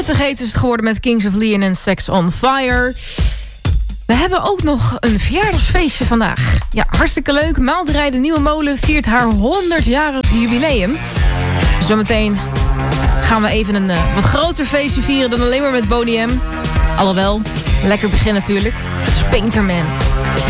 Pittig heet is het geworden met Kings of Leon en Sex on Fire. We hebben ook nog een verjaardagsfeestje vandaag. Ja, hartstikke leuk. Maalderij de Nieuwe Molen viert haar 100-jarig jubileum. Zometeen gaan we even een wat groter feestje vieren dan alleen maar met Boney M. Alhoewel, lekker begin natuurlijk. Painterman.